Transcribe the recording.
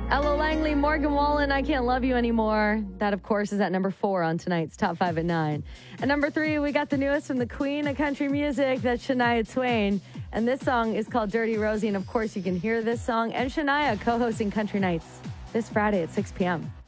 Ella Langley, Morgan Wallen, I Can't Love You Anymore. That, of course, is at number 4 on tonight's Top 5 at 9. At number 3, we got the newest from the queen of country music, that's Shania Twain. And this song is called Dirty Rosie. And, of course, you can hear this song and Shania co-hosting Country Nights this Friday at 6 p.m.